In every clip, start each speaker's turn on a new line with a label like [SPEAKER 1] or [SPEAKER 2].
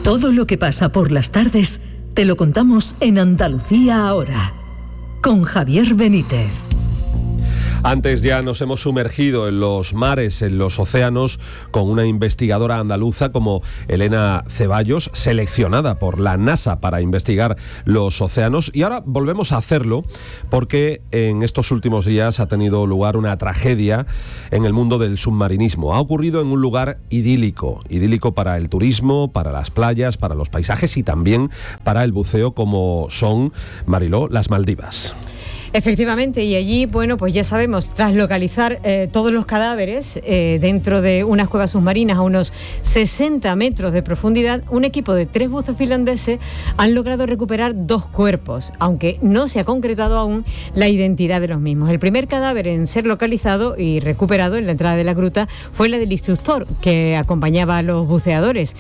[SPEAKER 1] Todo lo que pasa por las tardes te lo contamos en Andalucía Ahora, con Javier Benítez.
[SPEAKER 2] Antes ya nos hemos sumergido en los mares, en los océanos, con una investigadora andaluza como Elena Ceballos, seleccionada por la NASA para investigar los océanos. Y ahora volvemos a hacerlo porque en estos últimos días ha tenido lugar una tragedia en el mundo del submarinismo. Ha ocurrido en un lugar idílico para el turismo, para las playas, para los paisajes y también para el buceo, como son, Mariló, las Maldivas.
[SPEAKER 3] Efectivamente, y allí, bueno, pues ya sabemos, tras localizar todos los cadáveres dentro de unas cuevas submarinas a unos 60 metros de profundidad, un equipo de 3 buzos finlandeses han logrado recuperar 2 cuerpos, aunque no se ha concretado aún la identidad de los mismos. El primer cadáver en ser localizado y recuperado en la entrada de la gruta fue la del instructor que acompañaba a los buceadores.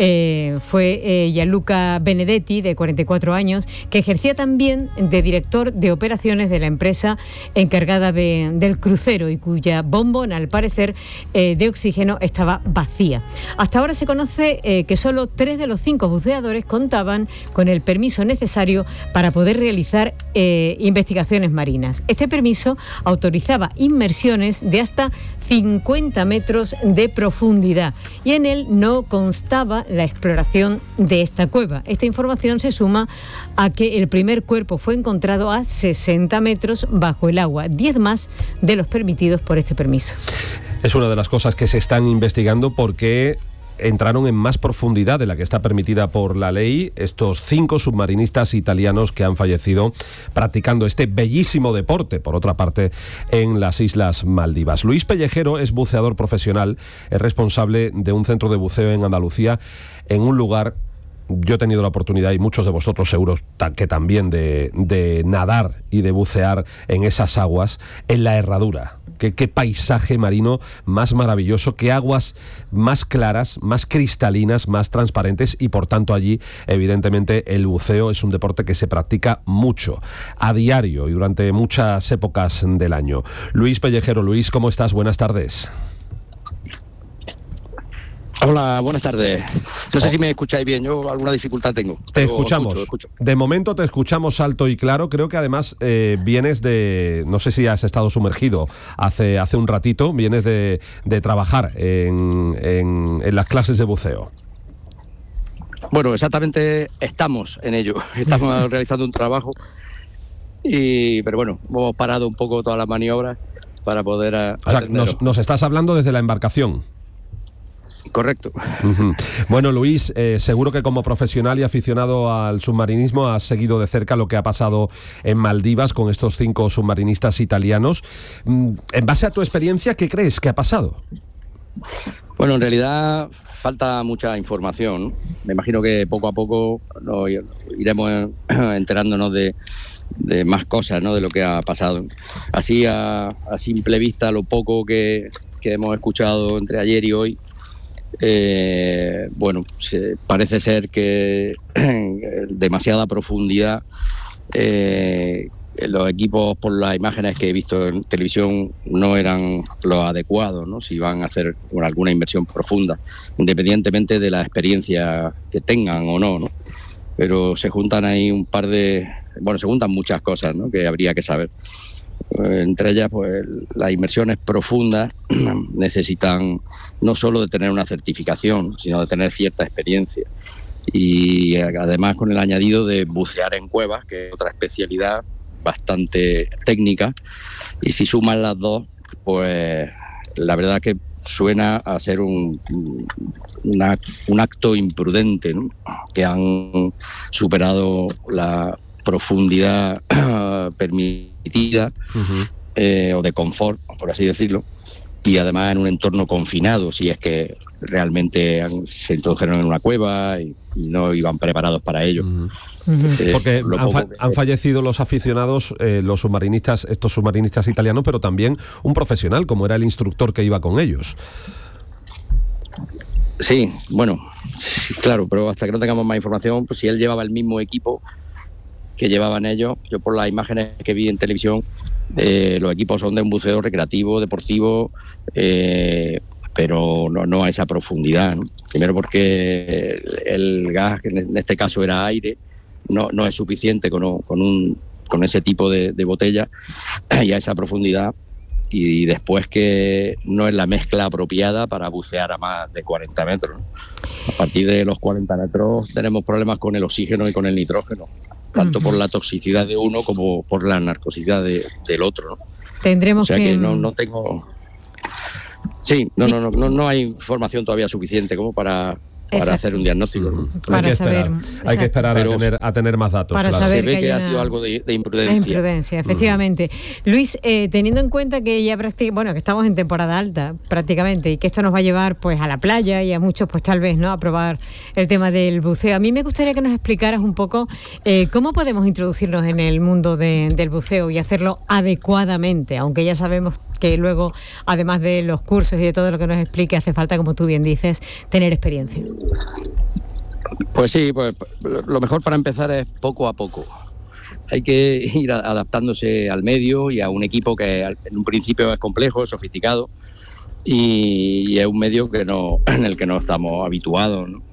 [SPEAKER 3] Fue Gianluca Benedetti, de 44 años, que ejercía también de director de operaciones de la empresa encargada del crucero y cuya bombona, al parecer, de oxígeno estaba vacía. Hasta ahora se conoce que solo 3 de los 5 buceadores contaban con el permiso necesario para poder realizar investigaciones marinas. Este permiso autorizaba inmersiones de hasta 50 metros de profundidad y en él no constaba la exploración de esta cueva. Esta información se suma a que el primer cuerpo fue encontrado a 60 metros bajo el agua, 10 más de los permitidos por este permiso.
[SPEAKER 2] Es una de las cosas que se están investigando porque entraron en más profundidad de la que está permitida por la ley estos 5 submarinistas italianos que han fallecido practicando este bellísimo deporte, por otra parte, en las Islas Maldivas. Luis Pellejero es buceador profesional, es responsable de un centro de buceo en Andalucía, en un lugar, yo he tenido la oportunidad, y muchos de vosotros seguros que también, de nadar y de bucear en esas aguas, en la Herradura. Qué paisaje marino más maravilloso, qué aguas más claras, más cristalinas, más transparentes, y por tanto allí, evidentemente, el buceo es un deporte que se practica mucho, a diario y durante muchas épocas del año. Luis Pellejero. Luis, ¿cómo estás? Buenas tardes.
[SPEAKER 4] Hola, buenas tardes. No sé si me escucháis bien, yo alguna dificultad tengo.
[SPEAKER 2] Te escuchamos.
[SPEAKER 4] Escucho.
[SPEAKER 2] De momento te escuchamos alto y claro. Creo que además vienes de... No sé si has estado sumergido hace un ratito. Vienes de trabajar en las clases de buceo.
[SPEAKER 4] Bueno, exactamente estamos en ello. Estamos realizando un trabajo. Pero bueno, hemos parado un poco todas las maniobras para poder...
[SPEAKER 2] O sea, nos estás hablando desde la embarcación.
[SPEAKER 4] Correcto.
[SPEAKER 2] Uh-huh. Bueno, Luis, seguro que como profesional y aficionado al submarinismo has seguido de cerca lo que ha pasado en Maldivas con estos 5 submarinistas italianos. En base a tu experiencia, ¿qué crees que ha pasado?
[SPEAKER 4] Bueno, en realidad falta mucha información. Me imagino que poco a poco iremos enterándonos de más cosas, ¿no?, de lo que ha pasado. Así a simple vista, lo poco que hemos escuchado entre ayer y hoy, bueno, parece ser que demasiada profundidad. Los equipos, por las imágenes que he visto en televisión, no eran los adecuados, ¿no?, si van a hacer alguna inversión profunda, independientemente de la experiencia que tengan o no, ¿no? Pero se juntan ahí se juntan muchas cosas, ¿no?, que habría que saber. Entre ellas, pues las inmersiones profundas necesitan no solo de tener una certificación, sino de tener cierta experiencia. Y además con el añadido de bucear en cuevas, que es otra especialidad bastante técnica. Y si suman las dos, pues la verdad que suena a ser un acto imprudente, ¿no?, que han superado la profundidad permitida, uh-huh, o de confort, por así decirlo, y además en un entorno confinado, si es que realmente se introdujeron en una cueva y no iban preparados para ello.
[SPEAKER 2] Uh-huh. Porque han fallecido los aficionados, los submarinistas, estos submarinistas italianos, pero también un profesional, como era el instructor que iba con ellos.
[SPEAKER 4] Sí, bueno, claro, pero hasta que no tengamos más información, pues si él llevaba el mismo equipo que llevaban ellos, yo por las imágenes que vi en televisión, los equipos son de un buceo recreativo, deportivo, pero no a esa profundidad, ¿no? Primero porque el gas, que en este caso era aire, no es suficiente con ese tipo de botella y a esa profundidad, y después que no es la mezcla apropiada para bucear a más de 40 metros, ¿no? A partir de los 40 metros tenemos problemas con el oxígeno y con el nitrógeno, tanto por la toxicidad de uno como por la narcosidad del otro, ¿no?
[SPEAKER 3] Tendremos
[SPEAKER 4] que no tengo... Sí, no hay información todavía suficiente como para hacer un diagnóstico.
[SPEAKER 2] Hay que esperar a tener más datos.
[SPEAKER 3] Para
[SPEAKER 2] claro.
[SPEAKER 3] saber
[SPEAKER 4] Se ve
[SPEAKER 3] que
[SPEAKER 4] ha sido algo de imprudencia.
[SPEAKER 3] De imprudencia, efectivamente. Luis, teniendo en cuenta que ya que estamos en temporada alta prácticamente, y que esto nos va a llevar pues a la playa y a muchos pues tal vez, ¿no?, a probar el tema del buceo. A mí me gustaría que nos explicaras un poco cómo podemos introducirnos en el mundo del buceo y hacerlo adecuadamente, aunque ya sabemos que luego, además de los cursos y de todo lo que nos explique, hace falta, como tú bien dices, tener experiencia.
[SPEAKER 4] Pues sí, pues lo mejor para empezar es poco a poco. Hay que ir adaptándose al medio y a un equipo que en un principio es complejo, es sofisticado, y es un medio en el que no estamos habituados, ¿no?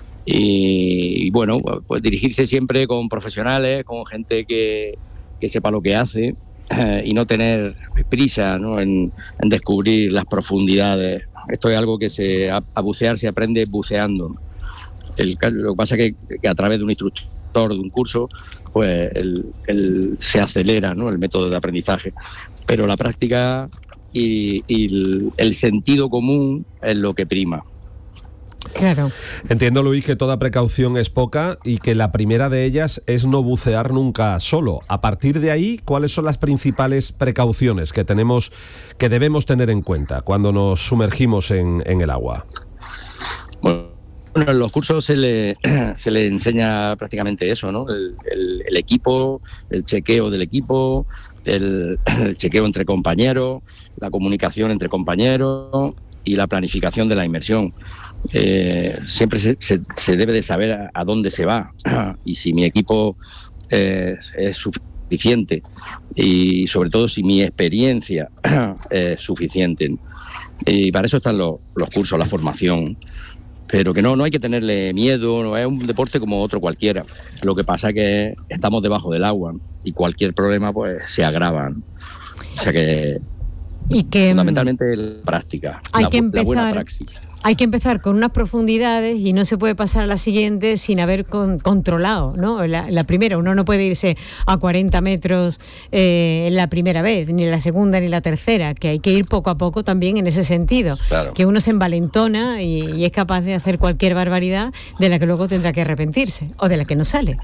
[SPEAKER 4] Y bueno, pues dirigirse siempre con profesionales, con gente que sepa lo que hace, y no tener prisa, ¿no?, en descubrir las profundidades. Esto es algo que a bucear se aprende buceando. Lo que pasa es que a través de un instructor, de un curso, pues se acelera, ¿no?, el método de aprendizaje. Pero la práctica y el sentido común es lo que prima.
[SPEAKER 3] Claro.
[SPEAKER 2] Entiendo, Luis, que toda precaución es poca y que la primera de ellas es no bucear nunca solo. A partir de ahí, ¿cuáles son las principales precauciones que debemos tener en cuenta cuando nos sumergimos en el agua?
[SPEAKER 4] Bueno, en los cursos se le enseña prácticamente eso, ¿no? El equipo, el chequeo del equipo, el chequeo entre compañeros, la comunicación entre compañeros y la planificación de la inmersión. Siempre se debe de saber a dónde se va y si mi equipo es suficiente, y sobre todo si mi experiencia es suficiente. Y para eso están los cursos, la formación. Pero que no hay que tenerle miedo, no es un deporte como otro cualquiera. Lo que pasa es que estamos debajo del agua y cualquier problema pues se agrava, ¿no? O sea que fundamentalmente la práctica, la buena praxis.
[SPEAKER 3] Hay que empezar con unas profundidades y no se puede pasar a la siguiente sin haber controlado, ¿no? La primera, uno no puede irse a 40 metros la primera vez, ni la segunda ni la tercera, que hay que ir poco a poco también en ese sentido.
[SPEAKER 4] Claro.
[SPEAKER 3] Que uno se envalentona y es capaz de hacer cualquier barbaridad de la que luego tendrá que arrepentirse o de la que no sale.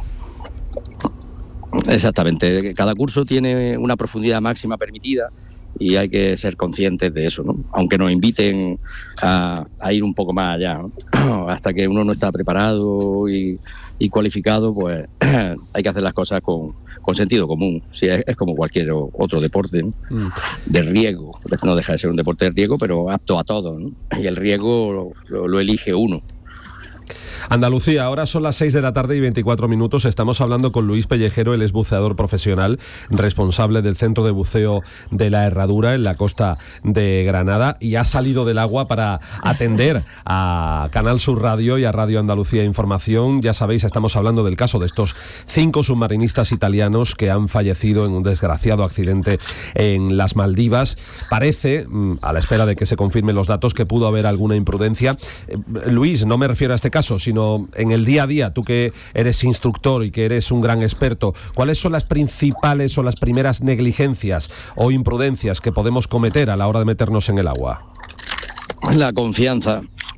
[SPEAKER 4] Exactamente, cada curso tiene una profundidad máxima permitida y hay que ser conscientes de eso, ¿no? Aunque nos inviten a ir un poco más allá, ¿no? Hasta que uno no está preparado y cualificado, pues hay que hacer las cosas con sentido común. Sí, es como cualquier otro deporte, ¿no? De riesgo. No deja de ser un deporte de riesgo, pero apto a todo, ¿no? Y el riesgo lo elige uno.
[SPEAKER 2] Andalucía, ahora son las 6 de la tarde y 24 minutos. Estamos hablando con Luis Pellejero, él es buceador profesional, responsable del Centro de Buceo de la Herradura en la costa de Granada, y ha salido del agua para atender a Canal Sur Radio y a Radio Andalucía Información. Ya sabéis, estamos hablando del caso de estos 5 submarinistas italianos que han fallecido en un desgraciado accidente en las Maldivas. Parece, a la espera de que se confirmen los datos, que pudo haber alguna imprudencia. Luis, no me refiero a este caso, sino en el día a día, tú que eres instructor y que eres un gran experto, ¿cuáles son las principales o las primeras negligencias o imprudencias que podemos cometer a la hora de meternos en el agua?
[SPEAKER 4] La confianza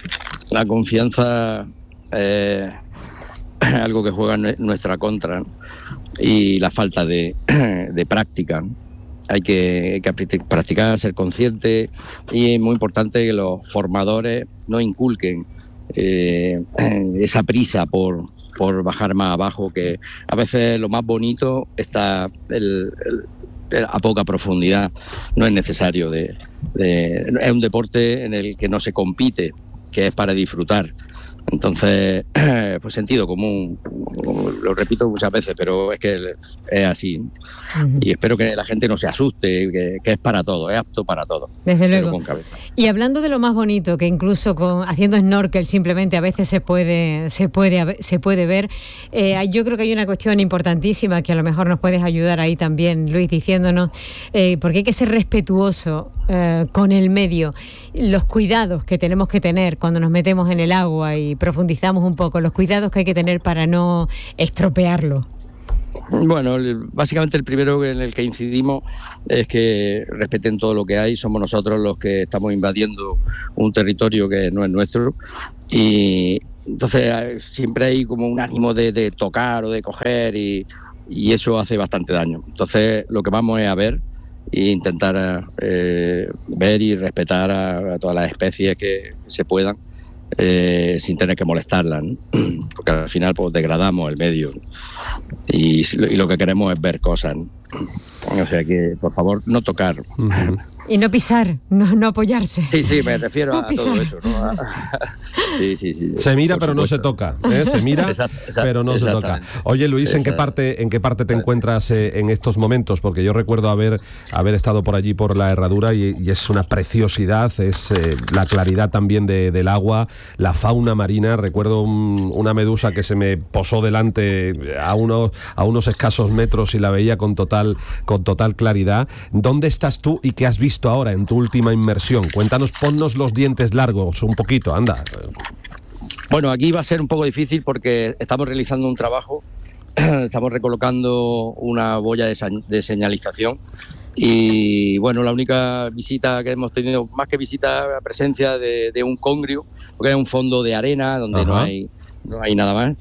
[SPEAKER 4] es algo que juega en nuestra contra, ¿no? Y la falta de práctica, ¿no? Hay que practicar, ser consciente, y es muy importante que los formadores no inculquen esa prisa por bajar más abajo, que a veces lo más bonito está a poca profundidad. No es necesario es un deporte en el que no se compite, que es para disfrutar, Entonces, pues sentido común, lo repito muchas veces, pero es que es así. Y espero que la gente no se asuste, que es para todo, es apto para todo.
[SPEAKER 3] Desde luego.
[SPEAKER 4] Con cabeza.
[SPEAKER 3] Y hablando de lo más bonito, que incluso haciendo snorkel simplemente a veces se puede ver, yo creo que hay una cuestión importantísima que a lo mejor nos puedes ayudar ahí también, Luis, diciéndonos, porque hay que ser respetuoso con el medio, los cuidados que tenemos que tener cuando nos metemos en el agua y profundizamos un poco, los cuidados que hay que tener para no estropearlo.
[SPEAKER 4] Bueno, básicamente el primero en el que incidimos es que respeten todo lo que hay. Somos nosotros los que estamos invadiendo un territorio que no es nuestro, y entonces siempre hay como un ánimo de tocar o de coger, y eso hace bastante daño. Entonces lo que vamos es a ver e intentar ver y respetar a todas las especies que se puedan, sin tener que molestarlas, ¿no? Porque al final pues degradamos el medio, ¿no? Y lo que queremos es ver cosas, ¿no? O sea que, por favor, no tocar.
[SPEAKER 3] Y no pisar, no apoyarse.
[SPEAKER 4] Sí, me refiero a todo eso, ¿no? Sí.
[SPEAKER 2] Se mira pero no se toca, ¿eh? Se mira pero no se toca. Oye, Luis, ¿en qué parte te encuentras en estos momentos? Porque yo recuerdo haber estado por allí, por la Herradura, y es una preciosidad, es la claridad también del agua, la fauna marina. Recuerdo una medusa que se me posó delante a unos escasos metros y la veía con total claridad. ¿Dónde estás tú y qué has visto ahora en tu última inmersión? Cuéntanos, ponnos los dientes largos un poquito, anda.
[SPEAKER 4] Bueno, aquí va a ser un poco difícil porque estamos realizando un trabajo, estamos recolocando una boya de señalización, y bueno, la única visita que hemos tenido, más que visita, la presencia de un congrio, porque es un fondo de arena donde no hay nada más,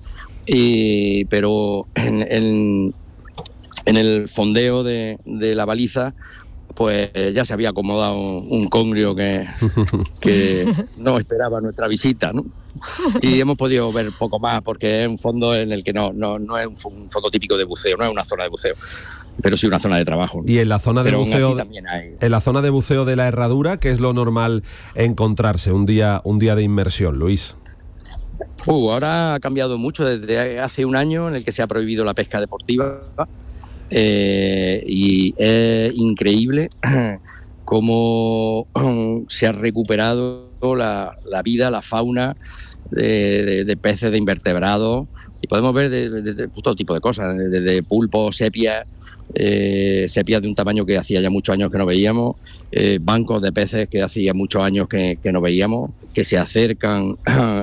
[SPEAKER 4] pero en el fondeo de la baliza pues ya se había acomodado un congrio que no esperaba nuestra visita, ¿no? Y hemos podido ver poco más porque es un fondo en el que no es un fondo típico de buceo, no es una zona de buceo, pero sí una zona de trabajo, ¿no?
[SPEAKER 2] Y en la zona de buceo
[SPEAKER 4] también hay.
[SPEAKER 2] En la zona de buceo de la Herradura, ¿qué es lo normal encontrarse un día de inmersión, Luis?
[SPEAKER 4] Ahora ha cambiado mucho desde hace un año en el que se ha prohibido la pesca deportiva. Y es increíble cómo se ha recuperado la vida, la fauna de peces, de invertebrados, y podemos ver de todo tipo de cosas, desde pulpos, sepias de un tamaño que hacía ya muchos años que no veíamos, bancos de peces que hacía muchos años que no veíamos, que se acercan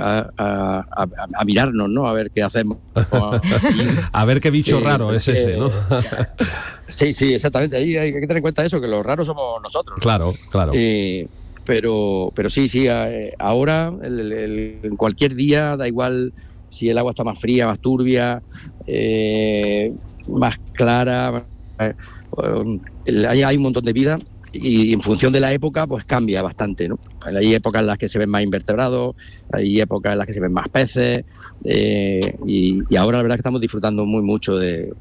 [SPEAKER 4] a mirarnos, ¿no? A ver qué hacemos.
[SPEAKER 2] A ver qué bicho raro es ese, ¿no?
[SPEAKER 4] Sí, exactamente. Ahí hay que tener en cuenta eso, que los raros somos nosotros, ¿no?
[SPEAKER 2] Claro.
[SPEAKER 4] Pero sí, ahora en cualquier día, da igual si el agua está más fría, más turbia, más clara, hay un montón de vida, y en función de la época pues cambia bastante, ¿no? Hay épocas en las que se ven más invertebrados, hay épocas en las que se ven más peces, y ahora la verdad que estamos disfrutando muy mucho de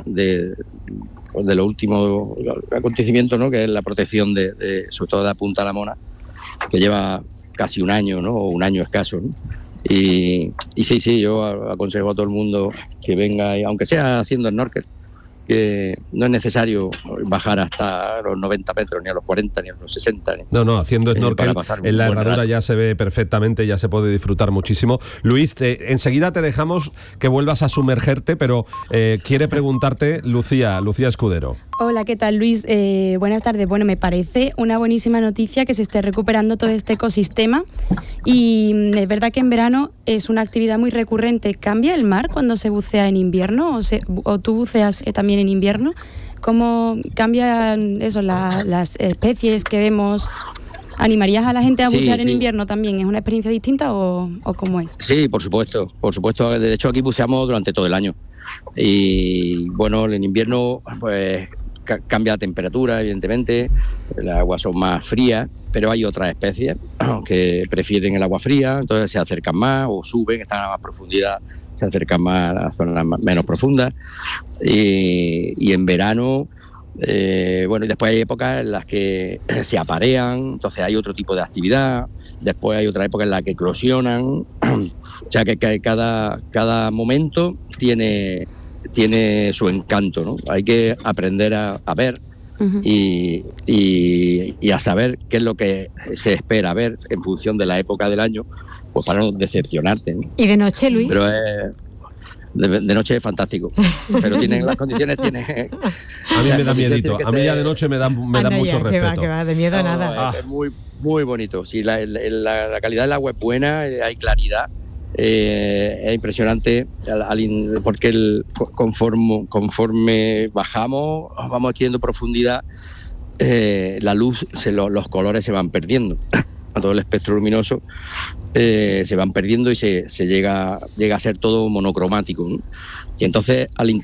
[SPEAKER 4] los últimos acontecimios, ¿no? Que es la protección sobre todo de la Punta La Mona, que lleva casi un año, ¿no? O un año escaso, ¿no? Y sí, yo aconsejo a todo el mundo que venga, aunque sea haciendo snorkel, que no es necesario bajar hasta los 90 metros, ni a los 40, ni a los 60.
[SPEAKER 2] No, haciendo snorkel en la Herradura ya se ve perfectamente, ya se puede disfrutar muchísimo. Luis, enseguida te dejamos que vuelvas a sumergerte, pero quiere preguntarte Lucía Escudero.
[SPEAKER 5] Hola, ¿qué tal, Luis? Buenas tardes. Bueno, me parece una buenísima noticia que se esté recuperando todo este ecosistema, y es verdad que en verano es una actividad muy recurrente. ¿Cambia el mar cuando se bucea en invierno o tú buceas también en invierno? ¿Cómo cambian eso, las especies que vemos? ¿Animarías a la gente a bucear en invierno también? ¿Es una experiencia distinta o cómo es? Sí, por supuesto. De hecho, aquí buceamos durante todo el año. Y bueno, en invierno pues cambia la temperatura, evidentemente, las aguas son más frías, pero hay otras especies que prefieren el agua fría, entonces se acercan más o suben, están a más profundidad, se acercan más a zonas menos profundas. Y en verano
[SPEAKER 4] Bueno, y después hay épocas en las que se aparean, entonces hay otro tipo de actividad, después hay otra época en la que eclosionan, o sea que cada momento tiene su encanto, ¿no? Hay que aprender a ver y a saber qué es lo que se espera ver en función de la época del año, pues para no decepcionarte, ¿no?
[SPEAKER 3] ¿Y de noche, Luis?
[SPEAKER 4] Pero de noche es fantástico, pero tienen las condiciones,
[SPEAKER 2] a mí me da miedito, a mí ya de noche me da mucho respeto.
[SPEAKER 3] Que va, de miedo nada.
[SPEAKER 4] Es muy, muy bonito. Si la calidad del agua es buena, hay claridad, es impresionante, porque conforme bajamos, vamos adquiriendo profundidad, la luz, los colores se van perdiendo. A todo el espectro luminoso se van perdiendo y se llega a ser todo monocromático, ¿no? Y entonces al